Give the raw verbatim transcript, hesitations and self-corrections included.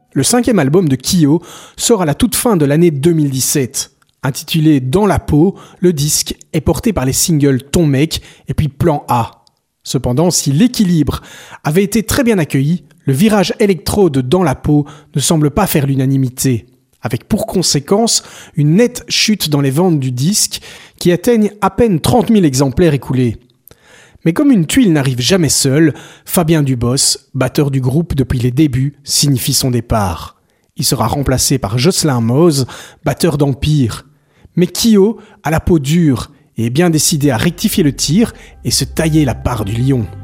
Le cinquième album de Kyo sort à la toute fin de l'année deux mille dix-sept. Intitulé Dans la peau, le disque est porté par les singles Ton mec et puis Plan A. Cependant, si l'équilibre avait été très bien accueilli, le virage électro de Dans la peau ne semble pas faire l'unanimité, avec pour conséquence une nette chute dans les ventes du disque qui atteignent à peine trente mille exemplaires écoulés. Mais comme une tuile n'arrive jamais seule, Fabien Dubos, batteur du groupe depuis les débuts, signifie son départ. Il sera remplacé par Jocelyn Moze, batteur d'Empire. Mais Kyo a la peau dure et est bien décidé à rectifier le tir et se tailler la part du lion.